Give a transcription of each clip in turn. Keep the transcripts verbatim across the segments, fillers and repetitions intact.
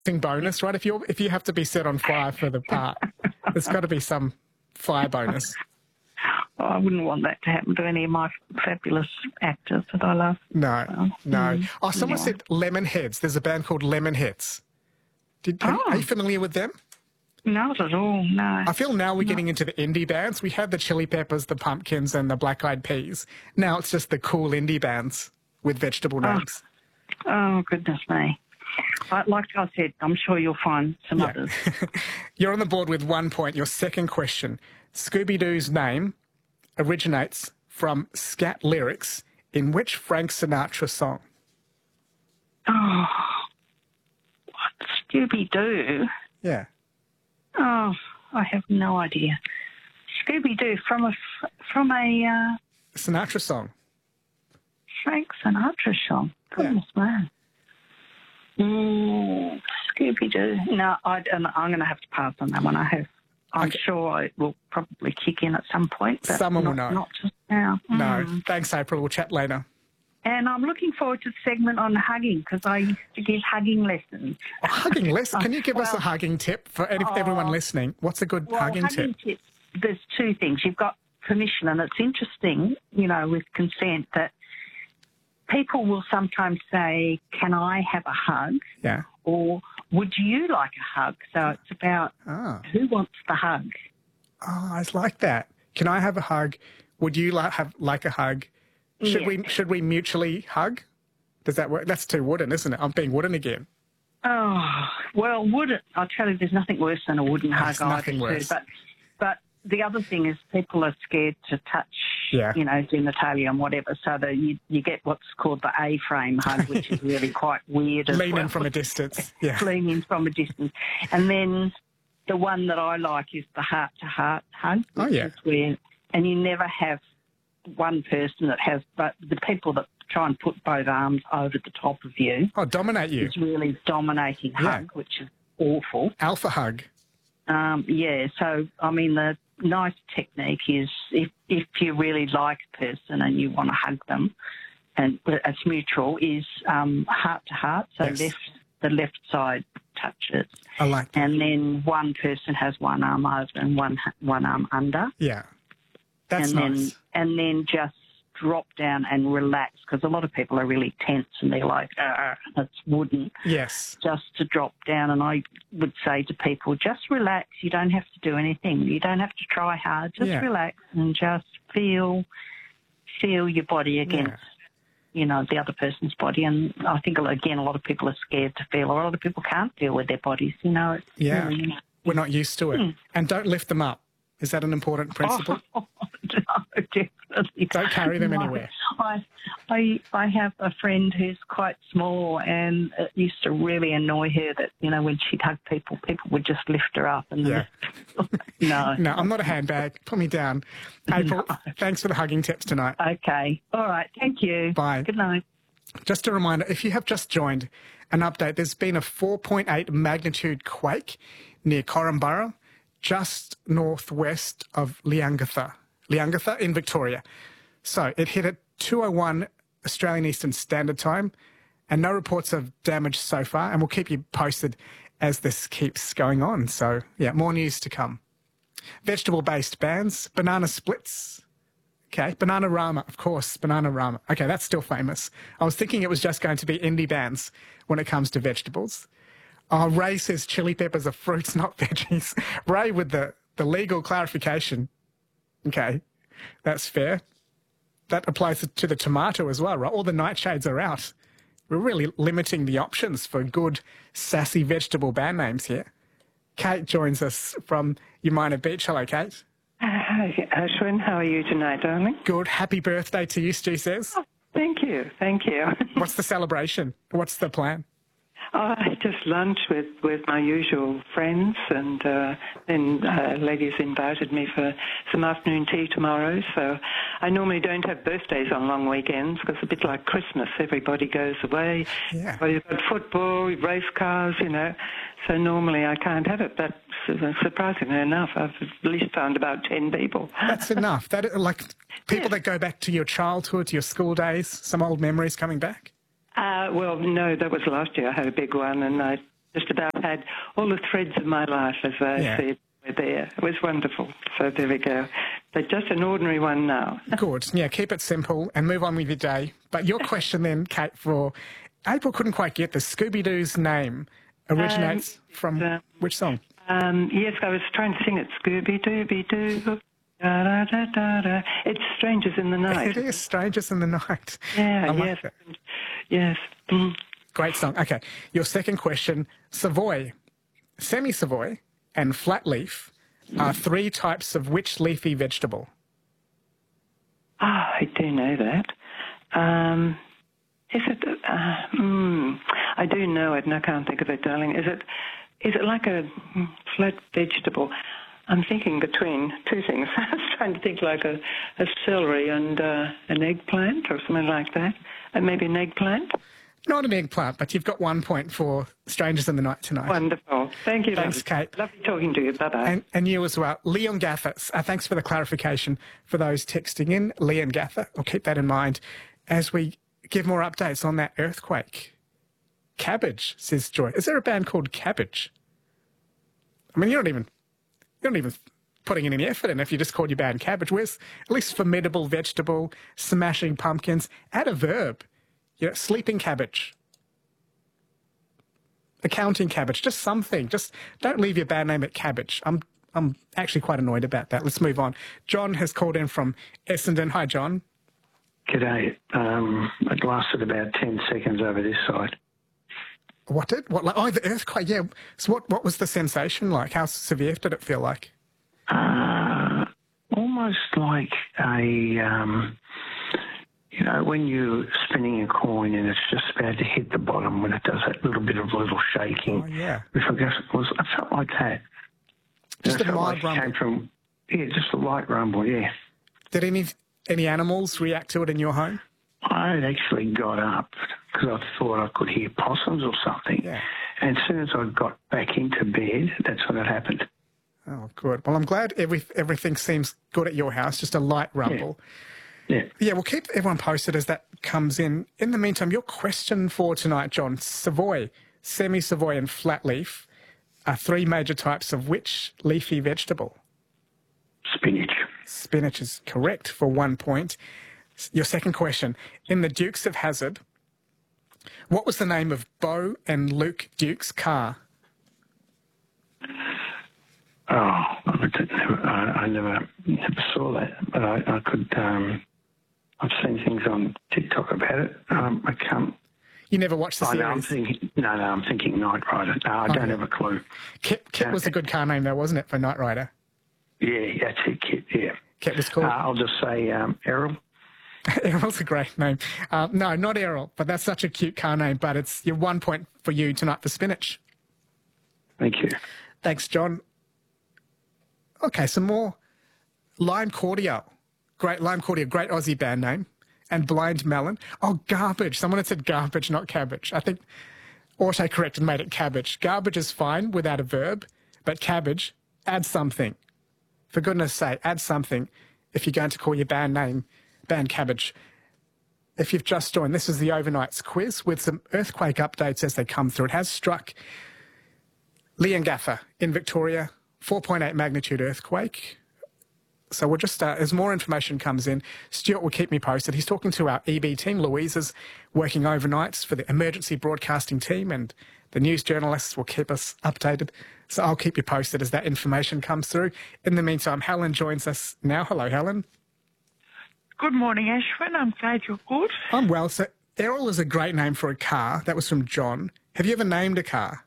bonus, right? If you if you have to be set on fire for the part, there's got to be some fire bonus. Oh, I wouldn't want that to happen to any of my fabulous actors that I love. No, so, no. Mm, oh, someone yeah. said Lemonheads. There's a band called Lemonheads. Did, have, Oh. Are you familiar with them? Not at all, no. I feel now we're getting into the indie bands. We had the Chili Peppers, the Pumpkins, and the Black Eyed Peas. Now it's just the cool indie bands with vegetable names. Oh, oh goodness me. I, like I said, I'm sure you'll find some Yeah. others. You're on the board with one point. Your second question. Scooby-Doo's name originates from scat lyrics in which Frank Sinatra song? Oh, what? Scooby-Doo? Yeah. Oh, I have no idea. Scooby-Doo from a, from a uh, Sinatra song. Frank Sinatra song. Goodness man. Mm, Scooby-Doo. No, I, I'm going to have to pass on that one. I have. I'm Okay. sure it will probably kick in at some point. But Someone not, will know. Not just now. No. Mm. Thanks, April. We'll chat later. And I'm looking forward to the segment on hugging because I used to give hugging lessons. Oh, hugging lesson. Can you give us a Well, hugging tip for any, everyone listening? What's a good Well, hugging, hugging tip? tips, there's two things. You've got permission, and it's interesting, you know, with consent that people will sometimes say, can I have a hug? Yeah. Or would you like a hug? So it's about Ah. who wants the hug. Oh, I like that. Can I have a hug? Would you like have like a hug? Should Yeah. we should we mutually hug? Does that work? That's too wooden, isn't it? I'm being wooden again. Oh, well, would it? I'll tell you, there's nothing worse than a wooden hug. There's nothing either, too. worse. But, but the other thing is people are scared to touch, Yeah. you know, genitalia and whatever, so that you, you get what's called the A-frame hug, which is really quite weird as Lean well. in from a distance. Yeah. Lean in from a distance. And then the one that I like is the heart-to-heart hug. Oh, which yeah. is where, and you never have one person that has, but the people that try and put both arms over the top of you. Oh, dominate you. It's really dominating Yeah. hug, which is awful. Alpha hug. Um, yeah, so, I mean, the nice technique is if, if you really like a person and you want to hug them, and it's mutual, is um, heart to heart, so Yes. left the left side touches. I like that. And then one person has one arm over and one one arm under. Yeah. That's and then, nice. And then just drop down and relax, because a lot of people are really tense and they're like, ah, it's wooden. Yes. Just to drop down, and I would say to people, just relax. You don't have to do anything. You don't have to try hard. Just Yeah. relax and just feel feel your body against, Yeah. you know, the other person's body. And I think, again, a lot of people are scared to feel. A lot of people can't feel with their bodies, you know. It's Yeah. really, We're not used to it. Hmm. And don't lift them up. Is that an important principle? Oh, no, definitely. Don't carry them No. anywhere. I, I, I have a friend who's quite small, and it used to really annoy her that, you know, when she'd hug people, people would just lift her up. And Yeah. no. No, I'm not a handbag. Put me down. April, thanks for the hugging tips tonight. Okay. All right. Thank you. Bye. Good night. Just a reminder, if you have just joined, an update, there's been a four point eight magnitude quake near Korumburra, just northwest of Leongatha, Leongatha in Victoria. So it hit at two oh one Australian Eastern Standard Time, and no reports of damage so far, and we'll keep you posted as this keeps going on. So, yeah, more news to come. Vegetable-based bands, Banana Splits. Okay, Bananarama, of course, Bananarama. Okay, that's still famous. I was thinking it was just going to be indie bands when it comes to vegetables. Oh, Ray says chili peppers are fruits, not veggies. Ray with the, the legal clarification. Okay, that's fair. That applies to the tomato as well, right? All the nightshades are out. We're really limiting the options for good, sassy vegetable band names here. Kate joins us from Umina Beach. Hello, Kate. Hi, Ashwin. How are you tonight, darling? Good. Happy birthday to you, Stu says. Oh, thank you. Thank you. What's the celebration? What's the plan? Oh, I just lunch with, with my usual friends, and uh, then uh, ladies invited me for some afternoon tea tomorrow. So I normally don't have birthdays on long weekends because it's a bit like Christmas. Everybody goes away. Yeah. Everybody's got football, race cars, you know. So normally I can't have it, but surprisingly enough, I've at least found about ten people. That's enough. That like people Yeah. that go back to your childhood, to your school days, some old memories coming back. Uh, well, no, that was last year. I had a big one, and I just about had all the threads of my life, as I Yeah. said, were there. It was wonderful. So there we go. But just an ordinary one now. Good. Yeah, keep it simple and move on with your day. But your question then, Kate, for April couldn't quite get this. Scooby-Doo's name originates Um, from um, which song? Um, yes, I was trying to sing it. Scooby-Dooby-Doo. Da, da, da, da, da. It's Strangers in the Night. It is Strangers in the Night. Yeah, I like yes. that. Yes. Mm. Great song. Okay, your second question. Savoy, semi-Savoy and flat leaf are three types of which leafy vegetable? Ah, I do know that. Um, is it? Uh, mm, I do know it, and I can't think of it, darling. Is it? Is it like a mm, flat vegetable? I'm thinking between two things. I was trying to think like a, a celery and uh, an eggplant or something like that. And maybe an eggplant. Not an eggplant, but you've got one point for Strangers in the Night tonight. Wonderful. Thank you. Thanks, lovely. Kate. Lovely talking to you. Bye-bye. And, and you as well. Leon Gather, uh, thanks for the clarification for those texting in. Leon Gather, I'll keep that in mind as we give more updates on that earthquake. Cabbage, says Joy. Is there a band called Cabbage? I mean, you don't even, you're not even putting in any effort in if you just called your band Cabbage. Where's at least formidable vegetable, smashing pumpkins? Add a verb. You know, sleeping cabbage. Accounting cabbage, just something. Just don't leave your band name at Cabbage. I'm I'm actually quite annoyed about that. Let's move on. John has called in from Essendon. Hi, John. G'day. Um, it lasted about ten seconds over this side. What did? What? Like, oh, the earthquake. Yeah. So what? What was the sensation like? How severe did it feel like? Uh, almost like a, um, you know, when you're spinning a coin and it's just about to hit the bottom when it does that little bit of little shaking. Oh, yeah. Which I guess it was, I felt like that. Just And a I felt mild like it rumble. came from, yeah, just a light rumble, yeah. Did any any animals react to it in your home? I had actually got up because I thought I could hear possums or something. Yeah. And as soon as I got back into bed, that's when it happened. Oh, good. Well, I'm glad every, everything seems good at your house. Just a light rumble. Yeah. Yeah, we'll keep everyone posted as that comes in. In the meantime, your question for tonight, John. Savoy, semi-Savoy and flat leaf are three major types of which leafy vegetable? Spinach. Spinach is correct for one point. Your second question. In the Dukes of Hazzard, what was the name of Bo and Luke Duke's car? Oh, I, didn't, I, I never never saw that, but I, I could. Um, I've seen things on TikTok about it. Um, I can't. You never watched the Oh, no, I'm series? thinking. No, no, I'm thinking Knight Rider. No, I Oh, don't yeah. have a clue. Kit, Kit was a good car name, though, wasn't it, for Knight Rider? Yeah, that's it, Kit. Yeah. Kit was cool. Uh, I'll just say um, Errol. Errol's a great name. Uh, no, not Errol, but that's such a cute car name. But it's your one point for you tonight for spinach. Thank you. Thanks, John. Okay, some more. Lime Cordial. Great Lime Cordial, great Aussie band name. And Blind Melon. Oh, garbage. Someone had said garbage, not cabbage. I think autocorrect and made it cabbage. Garbage is fine without a verb, but cabbage, add something. For goodness sake, add something if you're going to call your band name band Cabbage. If you've just joined, this is the Overnights quiz with some earthquake updates as they come through. It has struck Leongatha in Victoria, four point eight magnitude earthquake. So we'll just, uh, as more information comes in, Stuart will keep me posted. He's talking to our E B team. Louise is working overnights for the emergency broadcasting team, and the news journalists will keep us updated. So I'll keep you posted as that information comes through. In the meantime, Helen joins us now. Hello, Helen. Good morning, Ashwin. I'm glad you're good. I'm well. So Errol is a great name for a car. That was from John. Have you ever named a car?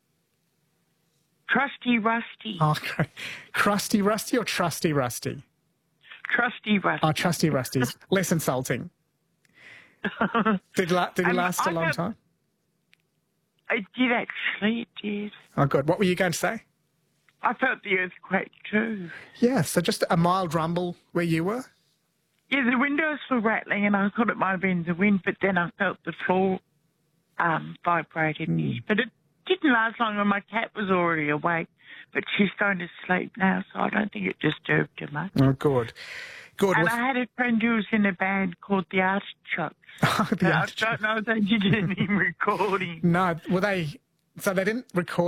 Trusty Rusty. Oh, great. Crusty Rusty or Trusty Rusty? Trusty Rusty. Oh, Trusty Rusty is less insulting. Did, la- did he Um, last a I long don't- time? It did actually, it did. Oh, good. What were you going to say? I felt the earthquake too. Yeah, so just a mild rumble where you were? Yeah, the windows were rattling and I thought it might have been the wind, but then I felt the floor um, vibrated. Mm. But it didn't last long and my cat was already awake, but she's going to sleep now, so I don't think it disturbed her much. Oh, good. Good. And Well, I had a friend who was in a band called the Artichokes. the I Artichokes. don't know if they did any recording. No, were they So they didn't record